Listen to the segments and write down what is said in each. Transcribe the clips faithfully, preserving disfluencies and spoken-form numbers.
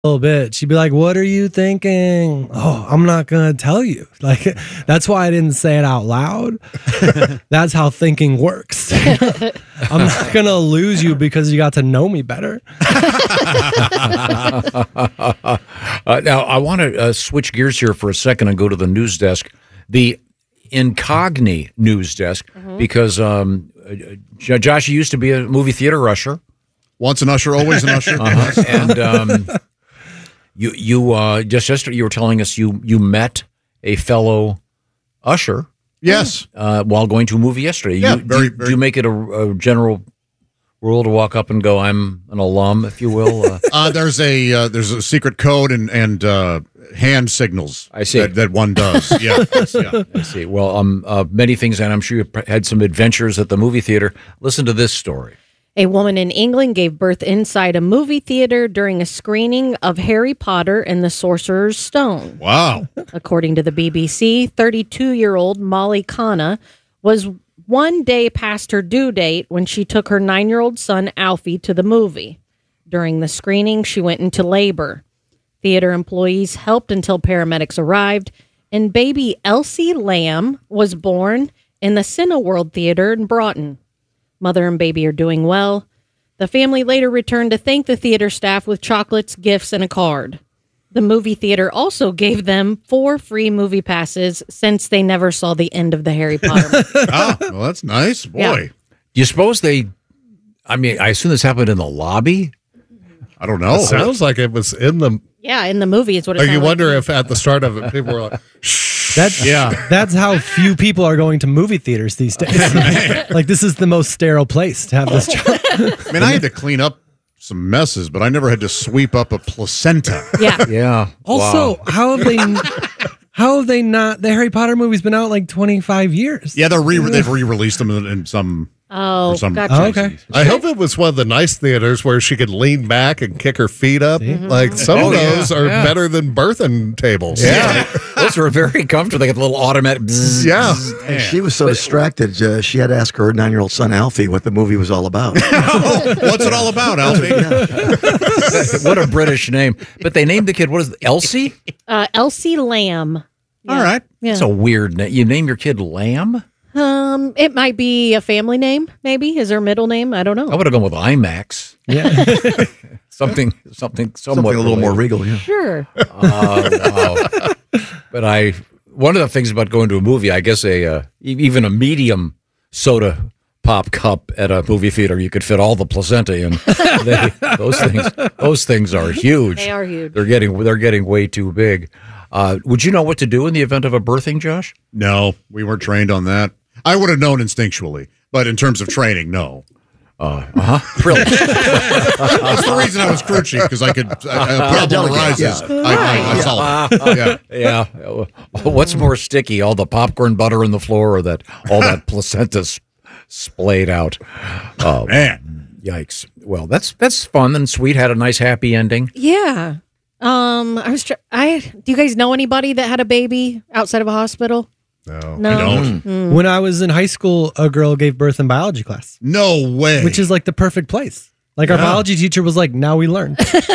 little bit. She'd be like, "What are you thinking?" "Oh, I'm not gonna tell you." Like, that's why I didn't say it out loud. That's how thinking works. I'm not gonna lose you because you got to know me better. uh, now, I want to uh, switch gears here for a second and go to the news desk, the Incogni news desk, mm-hmm. because um, uh, Josh, you used to be a movie theater usher. Once an usher, always an usher. Uh-huh. And um, you you uh, just yesterday you were telling us you you met a fellow usher. Yes. Uh, while going to a movie yesterday. Yeah, you, very, do, very. do you make it a, a general rule to walk up and go, "I'm an alum," if you will? Uh, uh, there's a uh, there's a secret code and and uh, hand signals. I see that, that one does. Yeah, yeah. I see. Well, um, uh, many things, and I'm sure you had some adventures at the movie theater. Listen to this story. A woman in England gave birth inside a movie theater during a screening of Harry Potter and the Sorcerer's Stone. Wow. According to the B B C, thirty-two-year-old Molly Khanna was one day past her due date when she took her nine-year-old son Alfie to the movie. During the screening, she went into labor. Theater employees helped until paramedics arrived, and baby Elsie Lamb was born in the Cineworld Theater in Broughton. Mother and baby are doing well. The family later returned to thank the theater staff with chocolates, gifts, and a card. The movie theater also gave them four free movie passes since they never saw the end of the Harry Potter movie. Ah, well, that's nice. Boy. Yeah. Do you suppose they, I mean, I assume this happened in the lobby? I don't know. It sounds like it was in the... Yeah, in the movie is what it Like sounded you wonder like. if at the start of it, people were like, That's, Yeah. that's how few people are going to movie theaters these days. Like, this is the most sterile place to have this job. I mean, I had to clean up some messes, but I never had to sweep up a placenta. Yeah. Yeah. Also, Wow. how have they how have they not, the Harry Potter movie's been out like twenty-five years. Yeah, they're re they've re-released them in, in some. Oh, for some gotcha. Oh, okay. I hope it was one of the nice theaters where she could lean back and kick her feet up. Like some Oh, of yeah, those are yeah. better than birthing tables. Yeah. Those are very comfortable. They get the little automatic bzzz. Yeah. And she was so distracted, uh, she had to ask her nine-year-old son, Alfie, what the movie was all about. Oh, what's it all about, Alfie? What a British name. But they named the kid, what is it, Elsie? Uh, Elsie Lamb. Yeah. All right. Yeah. That's a weird name. You name your kid Lamb? Um, it might be a family name, maybe. Is her middle name? I don't know. I would have gone with IMAX. Yeah. Something, something somewhat Something a little more related. regal, yeah. Sure. Oh, wow. But I, one of the things about going to a movie, I guess a uh, e- even a medium soda pop cup at a movie theater, you could fit all the placenta in. They, those things, those things are huge. They are huge. They're getting, they're getting way too big. Uh, would you know what to do in the event of a birthing, Josh? No, we weren't trained on that. I would have known instinctually, but in terms of training, no. Uh huh. Really? That's the reason I was crew chief, because I could I, I put up delegate, rises. yeah. I, I, I saw it. Yeah. Yeah. What's more sticky, all the popcorn butter in the floor, or that all that placenta s- splayed out? Oh Man. yikes! Well, that's that's fun and sweet. Had a nice happy ending. Yeah. Um, I was. Tr- I. Do you guys know anybody that had a baby outside of a hospital? No. No. I don't. Mm. When I was in high school, a girl gave birth in biology class, No way. which is like the perfect place. Like our Yeah. biology teacher was like, "Now we learn."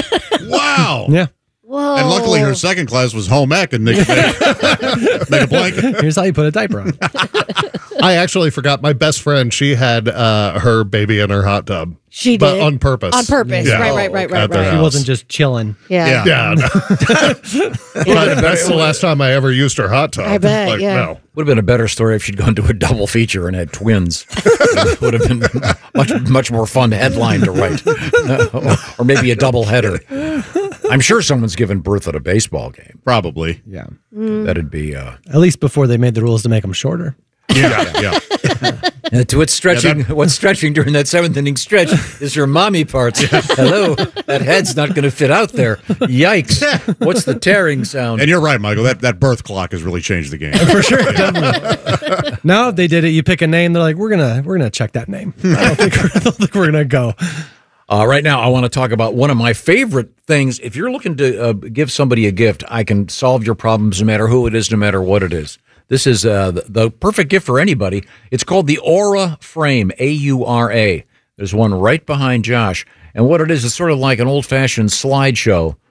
wow. Yeah. Whoa. And luckily, her second class was home ec, and they could make, make a blanket. Here's how you put a diaper on. I actually forgot my best friend. She had uh, her baby in her hot tub. She But did. on purpose. On purpose. Yeah. Right. Right. Right. Right. At their Right. She house. wasn't just chilling. Yeah. Yeah. Yeah. No. But that's the last time I ever used her hot tub. I bet, Like, yeah. No. Would have been a better story if she'd gone to a double feature and had twins. It would have been much much more fun headline to write, or maybe a double header. I'm sure someone's given birth at a baseball game. Probably. Yeah. That'd be uh, At least before they made the rules to make them shorter. Yeah. Yeah. uh, to what's stretching. Yeah, that- what's stretching during that seventh inning stretch is your mommy parts. Hello, that head's not going to fit out there. Yikes! What's the tearing sound? And you're right, Michael. That that birth clock has really changed the game. For sure. Definitely. Now if they did it, you pick a name, they're like, we're gonna we're gonna check that name. I don't think, I don't think we're gonna go. Uh, right now, I want to talk about one of my favorite things. If you're looking to uh, give somebody a gift, I can solve your problems no matter who it is, no matter what it is. This is uh, the, the perfect gift for anybody. It's called the Aura Frame, A U R A. There's one right behind Josh. And what it is, it's sort of like an old-fashioned slideshow